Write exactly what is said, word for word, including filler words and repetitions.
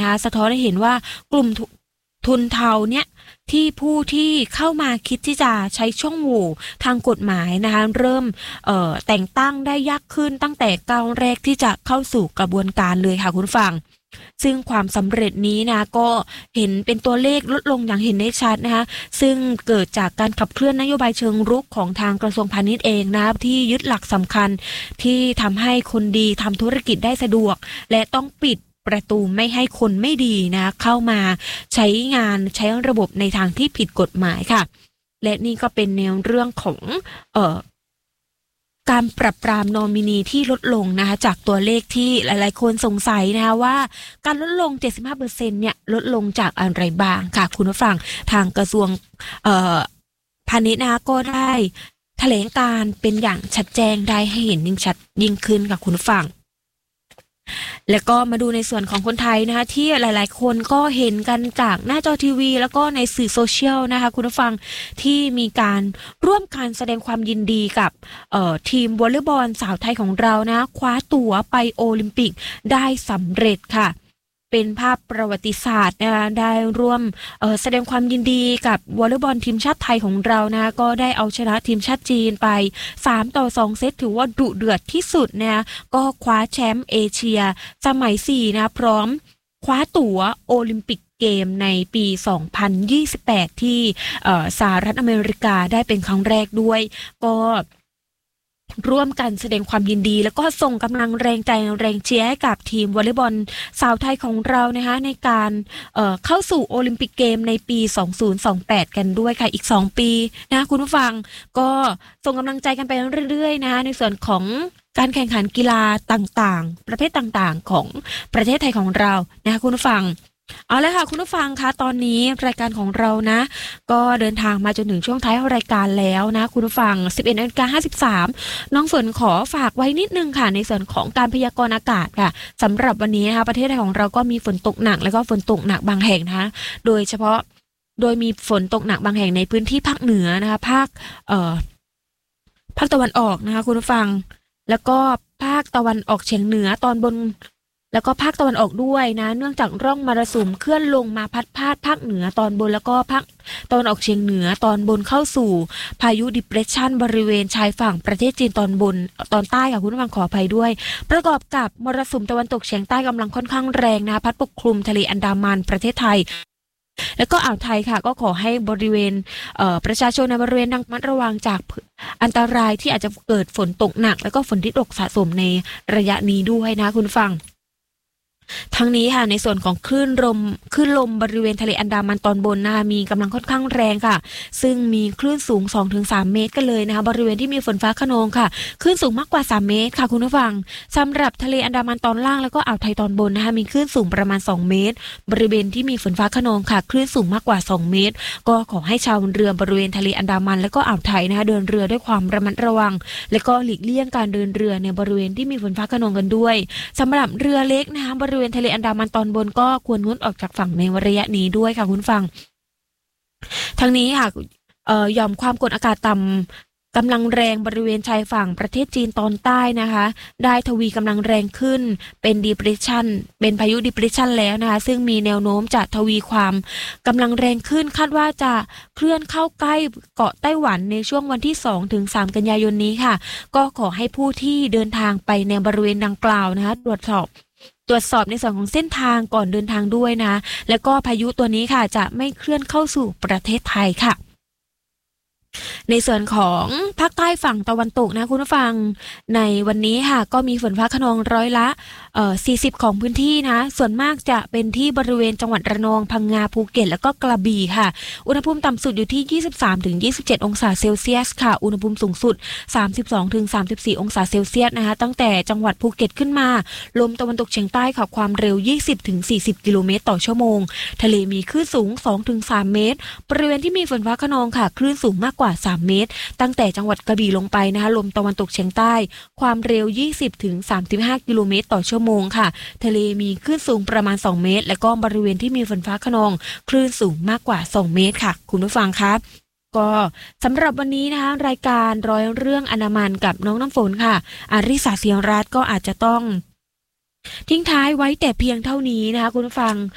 นะคะสะท้อนให้เห็นว่ากลุ่มทุนเทาเนี่ยที่ผู้ที่เข้ามาคิดที่จะใช้ช่องโหว่ทางกฎหมายนะคะเริ่มเอ่อแต่งตั้งได้ยากขึ้นตั้งแต่ก้าวแรกที่จะเข้าสู่กระบวนการเลยค่ะคุณผู้ฟังซึ่งความสำเร็จนี้นะก็เห็นเป็นตัวเลขลดลงอย่างเห็นได้ชัดนะคะซึ่งเกิดจากการขับเคลื่อนนโยบายเชิงรุกของทางกระทรวงพาณิชย์เองนะที่ยึดหลักสำคัญที่ทำให้คนดีทำธุรกิจได้สะดวกและต้องปิดประตูไม่ให้คนไม่ดีนะเข้ามาใช้งานใช้ระบบในทางที่ผิดกฎหมายค่ะและนี่ก็เป็นแนวเรื่องของเอ่อการปรับปรามนอมินีที่ลดลงนะคะจากตัวเลขที่หลายๆคนสงสัยนะคะว่าการลดลง เจ็ดสิบห้าเปอร์เซ็นต์ เนี่ยลดลงจากอะไรบ้างค่ะคุณผู้ฟังทางกระทรวงเอ่อพาณิชย์นะคะก็ได้แถลงการเป็นอย่างชัดแจ้งได้ให้เห็นยิ่งชัดยิ่งขึ้นค่ะคุณผู้ฟังแล้วก็มาดูในส่วนของคนไทยนะคะที่หลายๆคนก็เห็นกันจากหน้าจอทีวีแล้วก็ในสื่อโซเชียลนะคะคุณผู้ฟังที่มีการร่วมกันแสดงความยินดีกับทีมวอลเลย์บอลสาวไทยของเรานะคว้าตั๋วไปโอลิมปิกได้สำเร็จค่ะเป็นภาพประวัติศาสตร์นะคะได้ร่วมแสดงความยินดีกับวอลเลย์บอลทีมชาติไทยของเรานะก็ได้เอาชนะทีมชาติจีนไปสามต่อสองเซตถือว่าดุเดือดที่สุดนะก็คว้าแชมป์เอเชียสมัยสี่นะพร้อมคว้าตั๋วโอลิมปิกเกมในปีสองพันยี่สิบแปดที่สหรัฐอเมริกาได้เป็นครั้งแรกด้วยก็ร่วมกันแสดงความยินดีแล้วก็ส่งกำลังแรงใจแรงเชียร์ให้กับทีมวอลเลย์บอลสาวไทยของเรานะคะในการเอ่อเข้าสู่โอลิมปิกเกมในปีสองพันยี่สิบแปดกันด้วยค่ะอีกสองปีนะคุณผู้ฟังก็ส่งกำลังใจกันไปเรื่อยๆนะในส่วนของการแข่งขันกีฬาต่างๆประเภทต่างๆของประเทศไทยของเรานะคะคุณผู้ฟังเอาเลยค่ะคุณผู้ฟังคะตอนนี้รายการของเรานะก็เดินทางมาจนถึงช่วงท้ายรายการแล้วนะคุณผู้ฟัง สิบเอ็ดนาฬิกาห้าสิบสาม น้องฝนขอฝากไว้นิดนึงค่ะในส่วนของการพยากรณ์อากาศค่ะสำหรับวันนี้นะคะประเทศไทยของเราก็มีฝนตกหนักแล้วก็ฝนตกหนักบางแห่งนะคะโดยเฉพาะโดยมีฝนตกหนักบางแห่งในพื้นที่ภาคเหนือนะคะภาคเอ่อภาคตะวันออกนะคะคุณผู้ฟังแล้วก็ภาคตะวันออกเฉียงเหนือตอนบนแล้วก็ภาคตะวันออกด้วยนะเนื่องจากร่องมรสุมเคลื่อนลงมาพัดพาดภาคเหนือตอนบนแล้วก็ภาคตะวันออกเฉียงเหนือตอนบนเข้าสู่พายุดิเพรสชันบริเวณชายฝั่งประเทศจีนตอนบนตอนใต้ค่ะคุณผู้ฟังขออภัยด้วยประกอบกับมรสุมตะวันตกเฉียงใต้กำลังค่อนข้างแรงนะพัดปกคลุมทะเลอันดามันประเทศไทยแล้วก็อ่าวไทยค่ะก็ขอให้บริเวณประชาชนในบริเวณดังมัดระวังจากอันตรายที่อาจจะเกิดฝนตกหนักแล้วก็ฝนที่ตกสะสมในระยะนี้ด้วยนะคุณฟังทั้งนี้ค่ะในส่วนของคลื่นลมคลื่นลมบริเวณทะเลอันดามันตอนบนนะคะมีกำลังค่อนข้างแรงค่ะซึ่งมีคลื่นสูง สองถึงสาม เมตรกันเลยนะคะบริเวณที่มีฝนฟ้าคะนองค่ะคลื่นสูงมากกว่าสามเมตรค่ะคุณผู้ฟังสำหรับทะเลอันดามันตอนล่างแล้วก็อ่าวไทยตอนบนนะคะมีคลื่นสูงประมาณสองเมตรบริเวณที่มีฝนฟ้าคะนองค่ะคลื่นสูงมากกว่าสองเมตรก็ขอให้ชาวเรือบริเวณทะเลอันดามันแล้วก็อ่าวไทยนะคะเดินเรือด้วยความระมัดระวังและก็หลีกเลี่ยงการเดินเรือในบริเวณที่มีฝนฟ้าคะนองกันด้วยสำหรับเรือเล็กนะคะบริเวณทะเลอันดามันตอนบนก็ควรงดออกจากฝั่งในระยะนี้ด้วยค่ะคุณฟังทั้งนี้ค่ะเอ่อยอมความกดอากาศต่ำกำลังแรงบริเวณชายฝั่งประเทศจีนตอนใต้นะคะได้ทวีกำลังแรงขึ้นเป็น depression เป็นพายุ depression แล้วนะคะซึ่งมีแนวโน้มจะทวีความกำลังแรงขึ้นคาดว่าจะเคลื่อนเข้าใกล้เกาะไต้หวันในช่วงวันที่สองถึงสามกันยายนนี้ค่ะก็ขอให้ผู้ที่เดินทางไปในบริเวณดังกล่าวนะคะตรวจสอบตรวจสอบในส่วนของเส้นทางก่อนเดินทางด้วยนะแล้วก็พายุตัวนี้ค่ะจะไม่เคลื่อนเข้าสู่ประเทศไทยค่ะในส่วนของภาคใต้ฝั่งตะวันตกนะคุณผู้ฟังในวันนี้ค่ะก็มีฝนฟ้าคะนองร้อยละเอ่อสี่สิบของพื้นที่นะส่วนมากจะเป็นที่บริเวณจังหวัดระนองพังงาภูเก็ตแล้วก็กระบี่ค่ะอุณหภูมิต่ำสุดอยู่ที่ ยี่สิบสามถึงยี่สิบเจ็ด องศาเซลเซียสค่ะอุณหภูมิสูงสุด สามสิบสองถึงสามสิบสี่ องศาเซลเซียสนะคะตั้งแต่จังหวัดภูเก็ตขึ้นมาลมตะวันตกเฉียงใต้ค่ะความเร็ว ยี่สิบถึงสี่สิบ กิโลเมตรต่อชั่วโมงทะเลมีคลื่นสูง สองถึงสาม เมตรบริเวณที่มีฝนฟ้าคะนองค่ะคลื่นสูงมากกว่าสามเมตรตั้งแต่จังหวัดกระบี่ลงไปนะคะลมตะวันตกเฉียงใต้ความเร็ว ยี่สิบถึงสามสิบห้า กิโลเมตรต่อชั่วโมงค่ะทะเลมีคลื่นสูงประมาณสองเมตรและก็บริเวณที่มีฝนฟ้าคะนองคลื่นสูงมากกว่าสองเมตรค่ะคุณผู้ฟังครับก็สำหรับวันนี้นะคะรายการร้อยเรื่องอนามันกับน้องน้ำฝนค่ะอาริสาเสียงรัตน์ก็อาจจะต้องทิ้งท้ายไว้แต่เพียงเท่านี้นะคะคุณผู้ฟัง